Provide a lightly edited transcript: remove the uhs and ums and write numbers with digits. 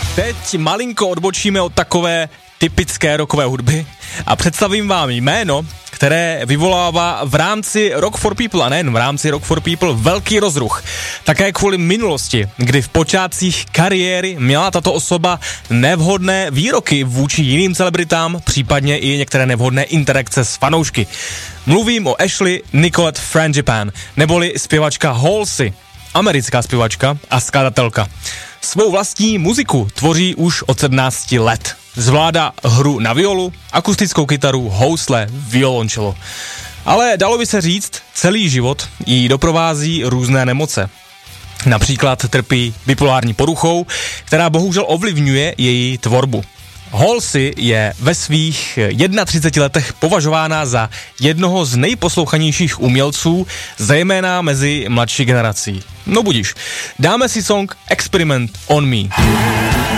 Teď malinko odbočíme od takové typické rockové hudby a představím vám jméno, které vyvolává v rámci Rock for People a nejen v rámci Rock for People velký rozruch. Také kvůli minulosti, kdy v počátcích kariéry měla tato osoba nevhodné výroky vůči jiným celebritám, případně i některé nevhodné interakce s fanoušky. Mluvím o Ashley Nicolette Frangipane, neboli zpěvačka Halsey, americká zpěvačka a skladatelka. Svou vlastní muziku tvoří už od 17 let. Zvládá hru na violu, akustickou kytaru, housle, violončelo. Ale dalo by se říct, celý život jí doprovází různé nemoce. Například trpí bipolární poruchou, která bohužel ovlivňuje její tvorbu. Halsey je ve svých 31 letech považována za jednoho z nejposlouchanějších umělců, zejména mezi mladší generací. No budiš, dáme si song Experiment on Me.